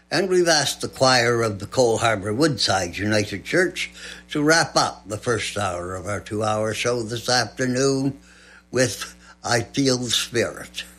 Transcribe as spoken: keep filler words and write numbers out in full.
And we've asked the choir of the Cole Harbour Woodside United Church to wrap up the first hour of our two-hour show this afternoon with I Feel the Spirit.